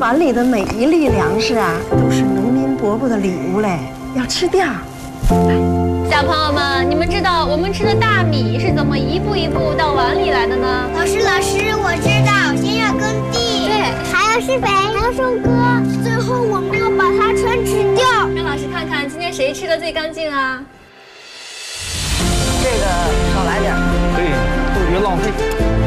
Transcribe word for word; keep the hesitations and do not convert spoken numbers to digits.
碗里的每一粒粮食啊，都是农民伯伯的礼物嘞，要吃掉。 小朋友们，你们知道我们吃的大米是怎么一步一步到碗里来的呢？ 老师，老师，我知道，先要耕地， 对， 还要施肥，还要收割，最后我们要把它全吃掉。 让老师看看今天谁吃的最干净啊？ 这个少来点， 可以，别浪费。